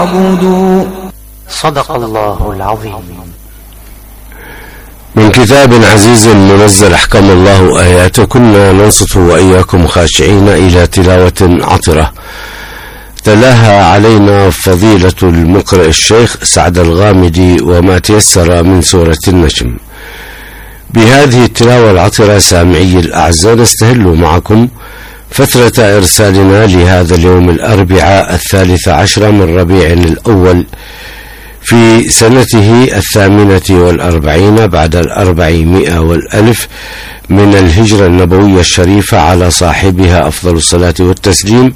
صدق الله العظيم. من كتاب عزيز منزل أحكم الله آياته، كنا ننصت وإياكم خاشعين إلى تلاوة عطرة تلاها علينا فضيلة المقرئ الشيخ سعد الغامدي وما تيسر من سورة النجم. بهذه التلاوة العطرة سامعي الأعزاء نستهل معكم فترة إرسالنا لهذا اليوم الأربعاء 13 من ربيع الأول في سنته 48 بعد 400 والألف من الهجرة النبوية الشريفة على صاحبها أفضل الصلاة والتسليم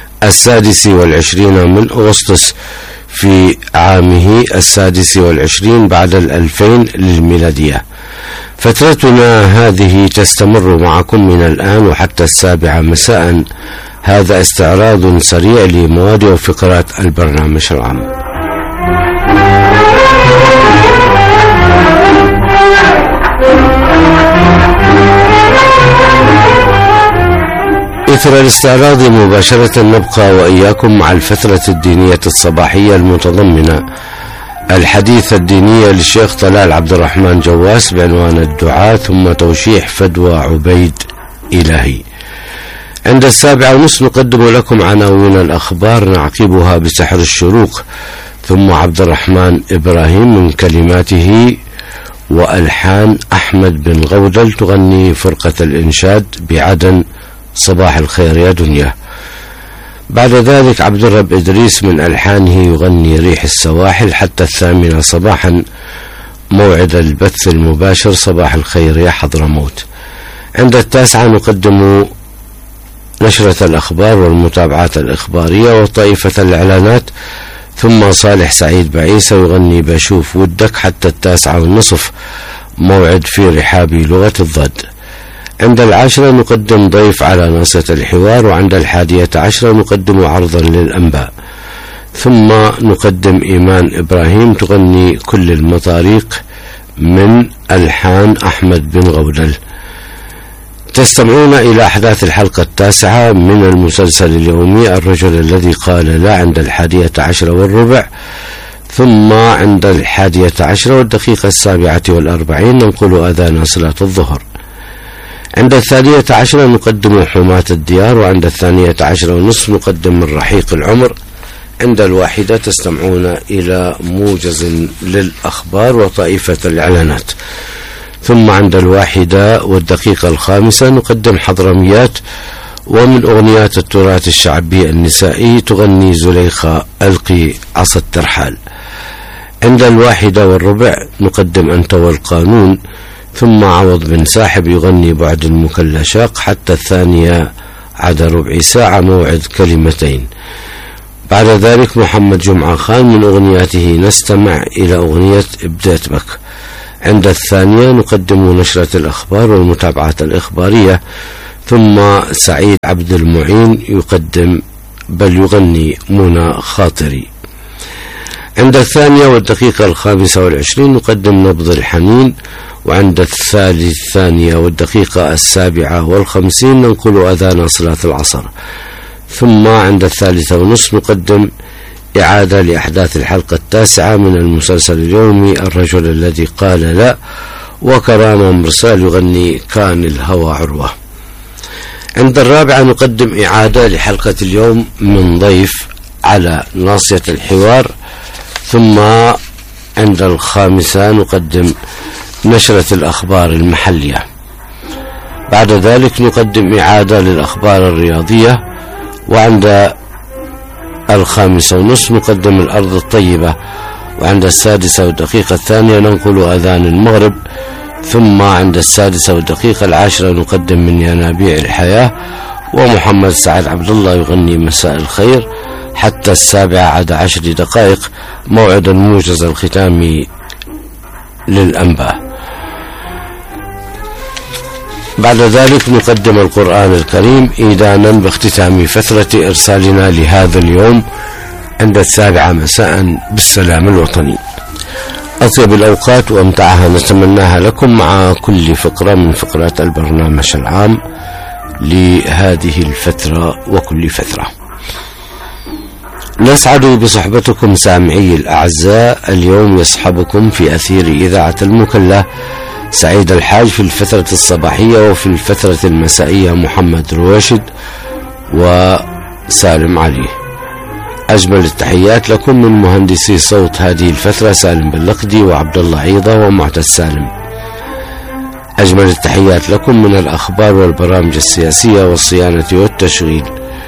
26 من أغسطس في عامه 26 بعد 2000 للميلادية. فترتنا هذه تستمر معكم من الآن وحتى 7 مساء. هذا استعراض سريع لمواد وفقرات البرنامج العام. إثر الاستعراض مباشرة نبقى وإياكم مع الفترة الدينية الصباحية المتضمنة الحديث الدينية للشيخ طلال عبد الرحمن جواس بعنوان الدعاء، ثم توشيح فدوى عبيد إلهي. عند 7:30 نقدم لكم عناوين الأخبار نعقبها بسحر الشروق، ثم عبد الرحمن إبراهيم من كلماته وألحان أحمد بن غودل تغني فرقة الإنشاد بعدن صباح الخير يا دنيا. بعد ذلك عبد الرب إدريس من ألحانه يغني ريح السواحل حتى 8 صباحا موعد البث المباشر صباح الخير يا حضرموت. عند 9 نقدم نشرة الأخبار والمتابعات الإخبارية وطائفة الإعلانات، ثم صالح سعيد بعيسى يغني بشوف ودك حتى 9:30 موعد في رحاب لغة الضد. عند 10 نقدم ضيف على ناصية الحوار، وعند 11 نقدم عرضا للأنباء، ثم نقدم إيمان إبراهيم تغني كل المطاريق من ألحان أحمد بن غودل. تستمعون إلى أحداث الحلقة 9 من المسلسل اليومي الرجل الذي قال لا عند 11:15، ثم عند 11:17 7:40 ننقل أذان صلاة الظهر. عند 12 نقدم حماة الديار، وعند 12:30 نقدم من رحيق العمر. عند 1 تستمعون إلى موجز للأخبار وطائفة الإعلانات، ثم عند 1:05 نقدم حضرميات ومن أغنيات التراث الشعبي النسائي تغني زليخة ألقي عصا الترحال. عند 1:15 نقدم أنت والقانون، ثم عوض بن ساحب يغني بعد المكلا شاق حتى 2:15 موعد كلمتين. بعد ذلك محمد جمعة خان من أغنياته نستمع إلى أغنية ابدأت بك. عند 2 نقدم نشرة الأخبار والمتابعات الإخبارية، ثم سعيد عبد المعين يغني منى خاطري. عند 2:25 نقدم نبض الحنين، وعند 2:57 ننقل أذان صلاة العصر، ثم عند 3:30 نقدم إعادة لأحداث الحلقة 9 من المسلسل اليومي الرجل الذي قال لا، وكرامة مرسال يغني كان الهوى عروة. عند 4 نقدم إعادة لحلقة اليوم من ضيف على ناصية الحوار، ثم عند 5 نقدم نشرة الأخبار المحلية. بعد ذلك نقدم إعادة للأخبار الرياضية، وعند 5:30 نقدم الأرض الطيبة، وعند 6:02 ننقل أذان المغرب، ثم عند 6:10 نقدم من ينابيع الحياة، ومحمد سعد عبد الله يغني مساء الخير حتى 7:10 موعد الموجز الختامي للأنباء. بعد ذلك نقدم القرآن الكريم إيدانا باختتام فترة إرسالنا لهذا اليوم عند 7 مساء بالسلام الوطني. أطيب الأوقات وأمتعها نتمناها لكم مع كل فقرة من فقرات البرنامج العام لهذه الفترة وكل فترة. نسعد بصحبتكم سامعي الأعزاء. اليوم يصحبكم في أثير إذاعة المكلا سعيد الحاج في الفترة الصباحية، وفي الفترة المسائية محمد رواشد وسالم علي. أجمل التحيات لكم من مهندسي صوت هذه الفترة سالم باللقدي وعبد الله عيضة ومعتز سالم. أجمل التحيات لكم من الأخبار والبرامج السياسية والصيانة والتشغيل.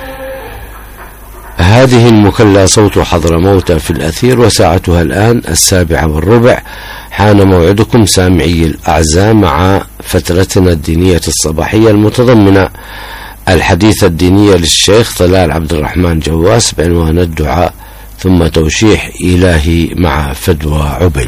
هذه المكلا صوت حضرموت في الأثير، وساعتها الآن 7:15. حان موعدكم سامعي الأعزاء مع فترتنا الدينية الصباحية المتضمنة الحديث الدينية للشيخ طلال عبد الرحمن جواس بعنوان الدعاء، ثم توشيح إلهي مع فدوى عبيد.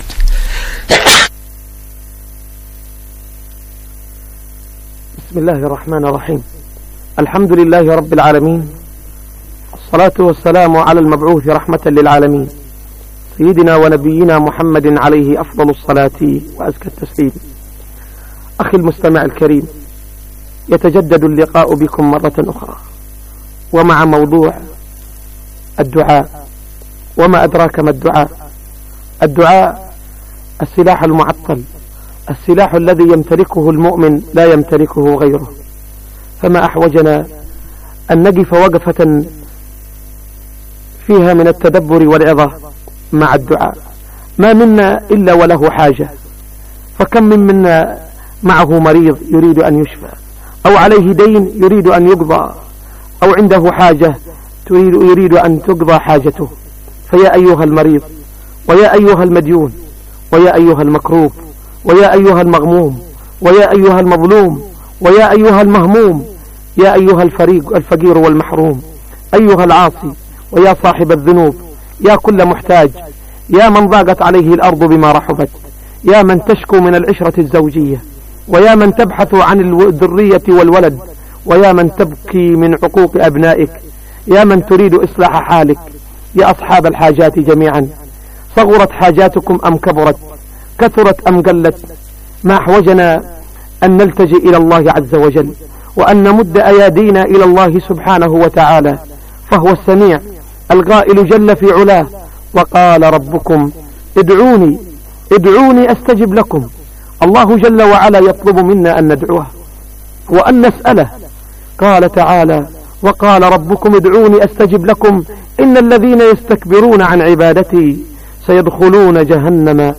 بسم الله الرحمن الرحيم. الحمد لله رب العالمين، الصلاة والسلام على المبعوث رحمة للعالمين سيدنا ونبينا محمد عليه أفضل الصلاة وأزكى التسليم. أخي المستمع الكريم، يتجدد اللقاء بكم مرة أخرى ومع موضوع الدعاء. وما أدراك ما الدعاء؟ الدعاء السلاح المعطل، السلاح الذي يمتلكه المؤمن لا يمتلكه غيره. فما أحوجنا أن نقف وقفة فيها من التدبر والعظة مع الدعاء. ما منا إلا وله حاجة، فكم منا معه مريض يريد أن يشفى، أو عليه دين يريد أن يقضى، أو عنده حاجة يريد أن تقضى حاجته. فيا أيها المريض، ويا أيها المديون، ويا أيها المكروب، ويا أيها المغموم، ويا أيها المظلوم، ويا أيها المهموم، يا أيها الفقير والمحروم، أيها العاصي، ويا صاحب الذنوب، يا كل محتاج، يا من ضاقت عليه الأرض بما رحبت، يا من تشكو من العشرة الزوجية، ويا من تبحث عن الذرية والولد، ويا من تبكي من عقوق أبنائك، يا من تريد إصلاح حالك، يا أصحاب الحاجات جميعا، صغرت حاجاتكم أم كبرت، كثرت أم قلت، ما أحوجنا أن نلتجئ إلى الله عز وجل، وأن نمد أيادينا إلى الله سبحانه وتعالى، فهو السميع القائل جل في علاه: وقال ربكم ادعوني أستجب لكم. الله جل وعلا يطلب منا أن ندعوه وأن نسأله. قال تعالى: وقال ربكم ادعوني أستجب لكم إن الذين يستكبرون عن عبادتي سيدخلون جهنم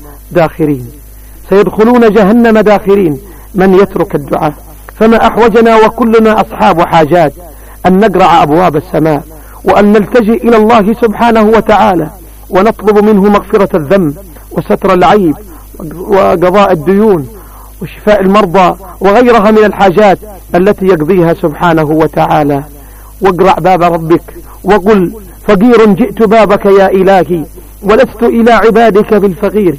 داخرين. من يترك الدعاء؟ فما أحوجنا وكلنا أصحاب حاجات أن نقرع أبواب السماء، وأن نلتجئ إلى الله سبحانه وتعالى ونطلب منه مغفرة الذنب وستر العيب وقضاء الديون وشفاء المرضى وغيرها من الحاجات التي يقضيها سبحانه وتعالى. واقرع باب ربك وقل: فقير جئت بابك يا إلهي، ولست إلى عبادك بالفقير،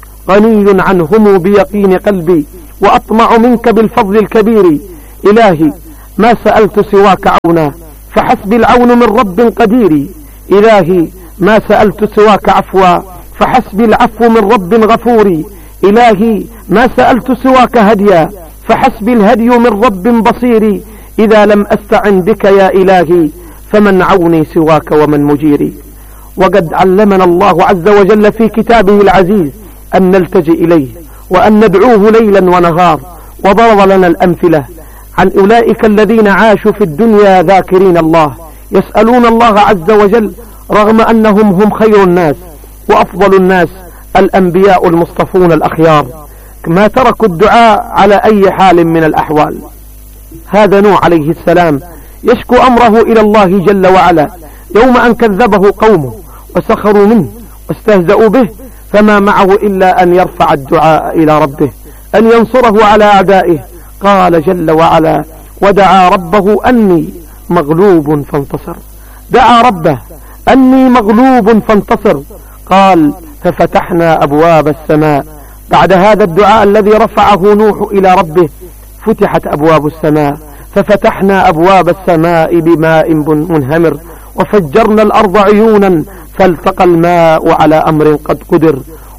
غني عنهم بيقين قلبي، وأطمع منك بالفضل الكبير. إلهي ما سألت سواك عونا، فحسبي العون من رب قدير. إلهي ما سألت سواك عفوا، فحسبي العفو من رب غفور. إلهي ما سألت سواك هديا، فحسبي الهدي من رب بصير. إذا لم أستعن بك يا إلهي، فمن عوني سواك ومن مجيري. وقد علمنا الله عز وجل في كتابه العزيز أن نلتجئ إليه وأن ندعوه ليلا ونهار، وضرب لنا الأمثلة عن أولئك الذين عاشوا في الدنيا ذاكرين الله، يسألون الله عز وجل رغم أنهم هم خير الناس وأفضل الناس، الأنبياء المصطفون الأخيار، ما تركوا الدعاء على أي حال من الأحوال. هذا نوح عليه السلام يشكو أمره إلى الله جل وعلا يوم أن كذبه قومه وسخروا منه واستهزأوا به، فما معه إلا أن يرفع الدعاء إلى ربه، أن ينصره على أعدائه. قال جل وعلا: ودعا ربه أني مغلوب فانتصر. دعا ربه أني مغلوب فانتصر. قال: ففتحنا أبواب السماء. بعد هذا الدعاء الذي رفعه نوح إلى ربه فتحت أبواب السماء، ففتحنا أبواب السماء بماء منهمر، وفجرنا الأرض عيونا، فالتقى الماء على أمر قد قدر،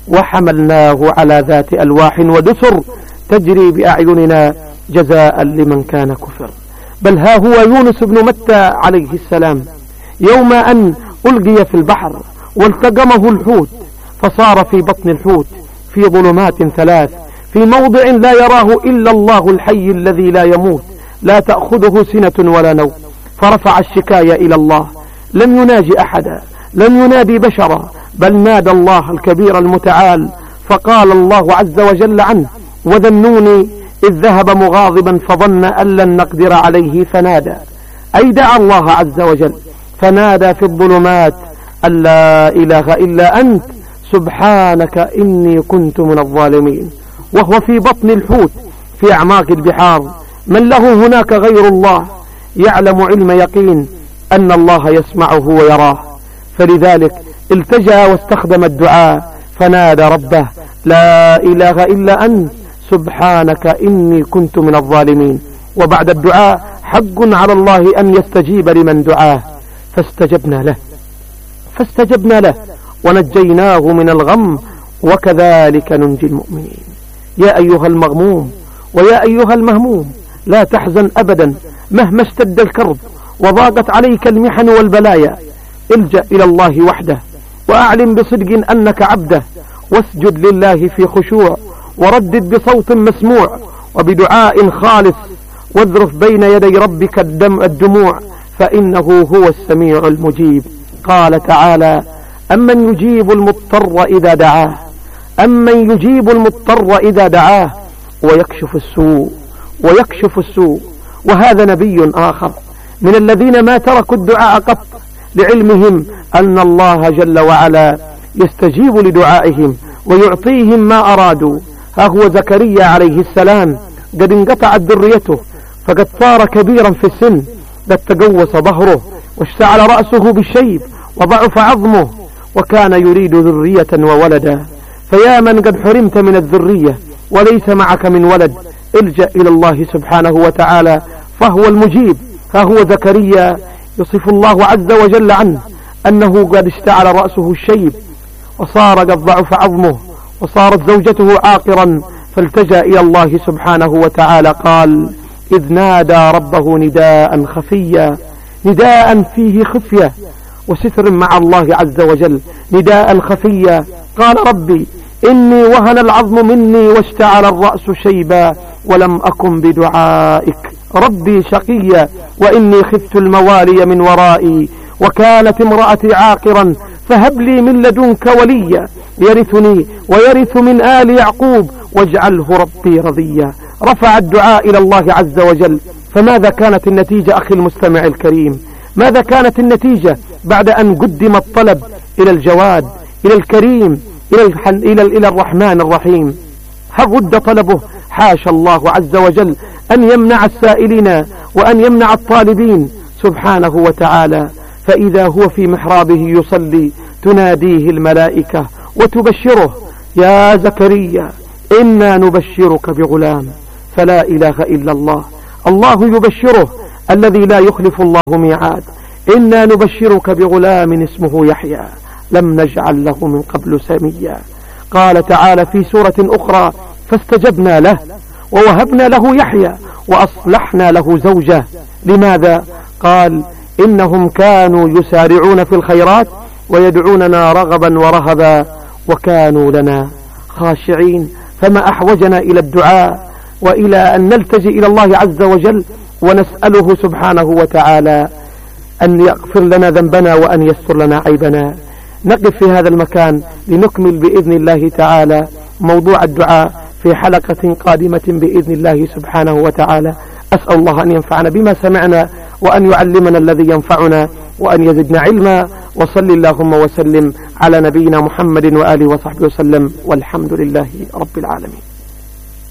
وحملناه على ذات ألواح ودسر، تجري بأعيننا جزاء لمن كان كفر. بل ها هو يونس بن متى عليه السلام يوم أن ألقي في البحر والتقمه الحوت فصار في بطن الحوت في ظلمات ثلاث في موضع لا يراه إلا الله الحي الذي لا يموت لا تأخذه سنة ولا نوم. فرفع الشكاية إلى الله، لم يناجي أحدا، لم ينادي بشرا، بل نادى الله الكبير المتعال. فقال الله عز وجل عنه: وذنوني إذ ذهب مغاضبا فظن أن لن نقدر عليه فنادى، أي دعا الله عز وجل فنادى في الظلمات أن لا إله إلا أنت سبحانك إني كنت من الظالمين. وهو في بطن الحوت في أعماق البحار، من له هناك غير الله يعلم علم يقين أن الله يسمعه ويراه، فلذلك التجأ واستخدم الدعاء فنادى ربه: لا إله إلا أنت سبحانك إني كنت من الظالمين. وبعد الدعاء حق على الله أن يستجيب لمن دعاه، فاستجبنا له ونجيناه من الغم وكذلك ننجي المؤمنين. يا أيها المغموم ويا أيها المهموم، لا تحزن أبدا مهما اشتد الكرب وضاقت عليك المحن والبلايا. الجأ إلى الله وحده وأعلم بصدق أنك عبده، واسجد لله في خشوع وردد بصوت مسموع وبدعاء خالص، واذرف بين يدي ربك الدموع فإنه هو السميع المجيب. قال تعالى: أمن يجيب المضطر إذا دعاه ويكشف السوء. وهذا نبي آخر من الذين ما تركوا الدعاء قط، لعلمهم أن الله جل وعلا يستجيب لدعائهم ويعطيهم ما أرادوا. ها هو زكريا عليه السلام قد انقطعت ذريته، فقد صار كبيرا في السن، قد تقوس ظهره واشتعل رأسه بالشيب وضعف عظمه، وكان يريد ذرية وولدا. فيا من قد حرمت من الذرية وليس معك من ولد، الجأ إلى الله سبحانه وتعالى فهو المجيب. ها هو زكريا يصف الله عز وجل عنه أنه قد اشتعل رأسه الشيب وصار قد ضعف عظمه وصارت زوجته عاقرا، فالتجأ إلى الله سبحانه وتعالى. قال: إذ نادى ربه نداء خفيا، نداء فيه خفية وستر مع الله عز وجل، نداء خفيا. قال: ربي إني وهن العظم مني واشتعل الرأس شيبا ولم أكن بدعائك ربي شقيا، وإني خفت الموالي من ورائي وكانت امرأتي عاقرا فهب لي من لدنك وليا يرثني ويرث من آل يعقوب واجعله ربي رضيا. رفع الدعاء إلى الله عز وجل. فماذا كانت النتيجة أخي المستمع الكريم؟ ماذا كانت النتيجة بعد أن قدم الطلب إلى الجواد، إلى الكريم، إلى الرحمن الرحيم؟ هل رد طلبه؟ حاشا الله عز وجل أن يمنع السائلين وأن يمنع الطالبين سبحانه وتعالى. فإذا هو في محرابه يصلي تناديه الملائكة وتبشره: يا زكريا إنا نبشرك بغلام. فلا إله إلا الله، الله يبشره الذي لا يخلف الله ميعاد. إنا نبشرك بغلام اسمه يحيى لم نجعل له من قبل سميا. قال تعالى في سورة أخرى: فاستجبنا له ووهبنا له يحيى وأصلحنا له زوجه. لماذا؟ قال: إنهم كانوا يسارعون في الخيرات ويدعوننا رغبا ورهبا وكانوا لنا خاشعين. فما أحوجنا إلى الدعاء وإلى أن نلتجئ إلى الله عز وجل ونسأله سبحانه وتعالى أن يغفر لنا ذنبنا وأن يستر لنا عيبنا. نقف في هذا المكان لنكمل بإذن الله تعالى موضوع الدعاء في حلقة قادمة بإذن الله سبحانه وتعالى. أسأل الله أن ينفعنا بما سمعنا وأن يعلمنا الذي ينفعنا وأن يزدنا علما. وصل اللهم وسلم على نبينا محمد وآله وصحبه وسلم، والحمد لله رب العالمين.